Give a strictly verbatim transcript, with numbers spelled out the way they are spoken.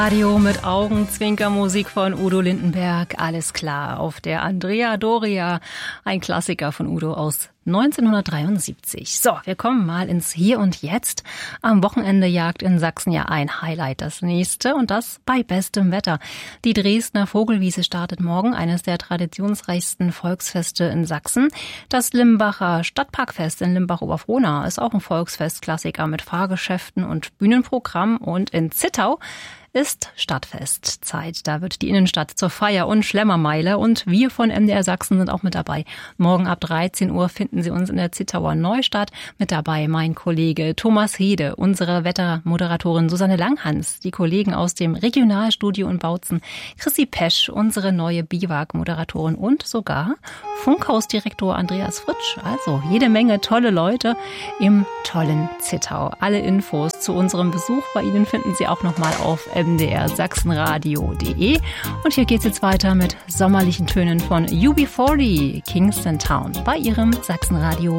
Radio mit Augenzwinkermusik von Udo Lindenberg, alles klar, auf der Andrea Doria, ein Klassiker von Udo aus neunzehnhundertdreiundsiebzig. So, wir kommen mal ins Hier und Jetzt. Am Wochenende jagt in Sachsen ja ein Highlight das nächste und das bei bestem Wetter. Die Dresdner Vogelwiese startet morgen, eines der traditionsreichsten Volksfeste in Sachsen. Das Limbacher Stadtparkfest in Limbach-Oberfrohna ist auch ein Volksfestklassiker mit Fahrgeschäften und Bühnenprogramm, und in Zittau ist Stadtfestzeit. Da wird die Innenstadt zur Feier- und Schlemmermeile, und wir von M D R Sachsen sind auch mit dabei. Morgen ab dreizehn Uhr finden Sie uns in der Zittauer Neustadt. Mit dabei mein Kollege Thomas Hede, unsere Wettermoderatorin Susanne Langhans, die Kollegen aus dem Regionalstudio in Bautzen, Chrissy Pesch, unsere neue Biwak-Moderatorin, und sogar Funkhausdirektor Andreas Fritsch. Also jede Menge tolle Leute im tollen Zittau. Alle Infos zu unserem Besuch bei Ihnen finden Sie auch nochmal auf m d r sachsenradio punkt de. Und hier geht's jetzt weiter mit sommerlichen Tönen von U B vierzig, Kingston Town, bei Ihrem Sachsenradio.